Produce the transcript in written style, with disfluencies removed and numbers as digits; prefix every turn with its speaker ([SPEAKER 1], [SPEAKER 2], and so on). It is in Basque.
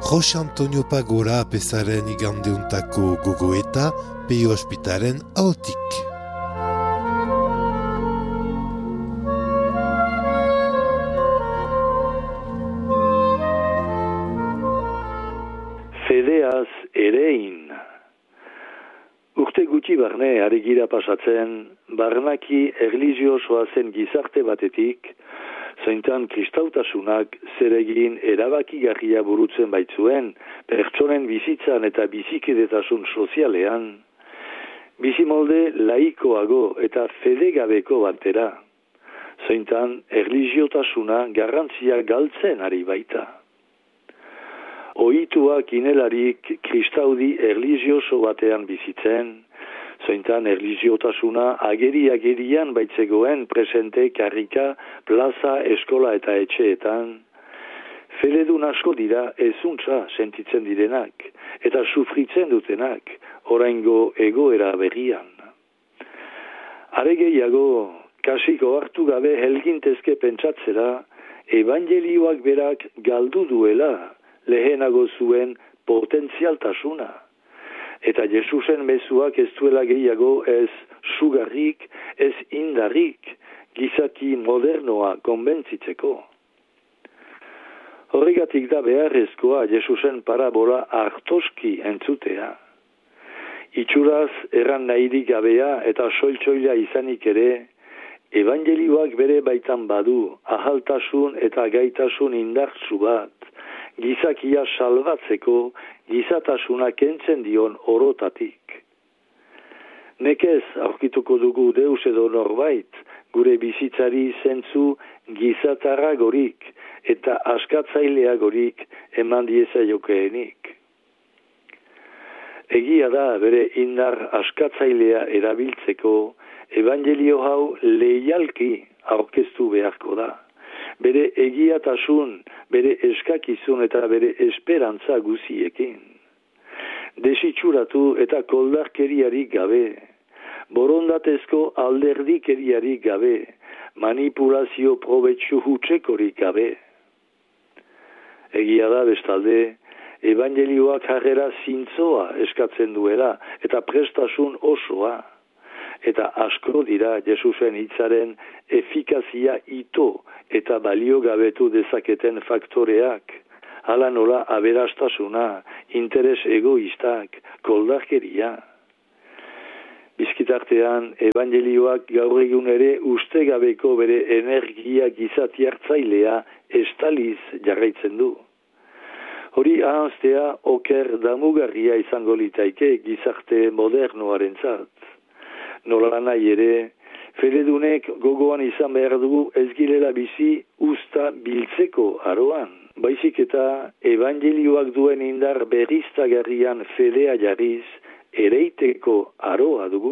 [SPEAKER 1] Jose Antonio Pagora apezaren igandeuntako gogoeta Peio Ospitaren ahotik.
[SPEAKER 2] Fedeaz erein. Urte gutxi barne ari gira pasatzen, barnaki erlijiosoa zen gizarte batetik, zointan kristautasunak zeregin erabakigarria burutzen baitzuen, pertsonen bizitzan eta bizikidetasun sozialean, bizimolde laikoago eta fedegabeko batera, zointan erlijiotasuna garrantzia galtzen ari baita. Ohituak inelarik kristaudi erlijioso batean bizitzen, zointan erlijiotasuna ageri-agerian baitzegoen presente karrika, plaza, eskola eta etxeetan, feledun asko dira ezuntza sentitzen direnak, eta sufritzen dutenak, oraingo egoera berrian. Are gehiago, kasiko hartu gabe helgintezke pentsatzera, evangelioak berak galdu duela, lehenago zuen potentzialtasuna. Eta Jesusen mezuak ez duela gehiago ez sugarrik, ez indarrik, gizaki modernoa konbentzitzeko. Horregatik da beharrezkoa Jesusen parabola hartoski entzutea. Itxuraz erran nahirik gabea eta soiltsoila izanik ere, evangelioak bere baitan badu, ahaltasun eta gaitasun indartsu bat, gizakia salbatzeko gizatasuna kentzen dion orotatik. Nekez aurkituko dugu Deus edo norbait gure bizitzari zentzu gizatarragorik eta askatzaileagorik eman diezaiokeenik. Egia da bere indar askatzailea erabiltzeko evangelio hau leialki aurkeztu beharko da. Bere egiatasun, bere eskakizun eta bere esperantza guziekin. Desitxuratu eta koldarkeriarik gabe, borondatezko alderdikeriarik gabe, manipulazio probetxu hutsekorik gabe. Egia da bestalde, evangelioak jarrera zintzoa eskatzen duela eta prestasun osoa. Eta asko dira Jesusen hitzaren efikazia ito eta baliogabetu dezaketen faktoreak, hala nola aberastasuna, interes egoistak, koldarkeria. Bizkitartean, evangelioak gaur egun ere ustegabeko bere energia gizatiartzailea estaliz jarraitzen du. Hori ahanztea oker damugarria izango litaike gizarte modernoarentzat. Nola nahi ere, feledunek gogoan izan behar dugu ez girela bizi usta biltzeko aroan. Baizik eta evangelioak duen indar berriztagarrian fedea jarriz ereiteko aroa dugu.